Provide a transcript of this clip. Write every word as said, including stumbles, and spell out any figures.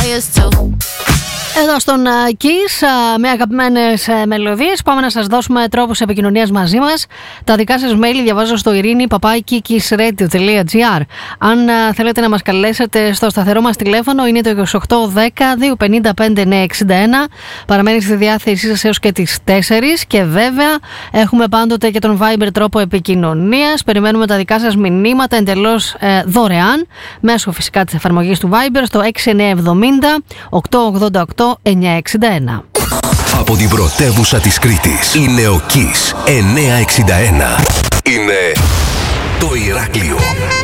Εδώ στον Kiss, με αγαπημένες μελωδίες, πάμε να σας δώσουμε τρόπους επικοινωνίας μαζί μας. Τα δικά σας mail διαβάζω στο ειρήνη παπάκι kissradio τελεία gr. Αν θέλετε να μας καλέσετε στο σταθερό μας τηλέφωνο, είναι το είκοσι οκτώ δέκα διακόσια πενήντα πέντε εννιακόσια εξήντα ένα. Παραμένει στη διάθεσή σας έως και τις τέσσερις. Και βέβαια έχουμε πάντοτε και τον Viber τρόπο επικοινωνίας. Περιμένουμε τα δικά σας μηνύματα εντελώς ε, δωρεάν, μέσω φυσικά της εφαρμογής του Viber στο έξι εννιά εβδομήντα οκτακόσια ογδόντα οκτώ εννιακόσια εξήντα ένα. Από την πρωτεύουσα της Κρήτης είναι ο Kiss εννιακόσια εξήντα ένα. Είναι το Ηράκλειο.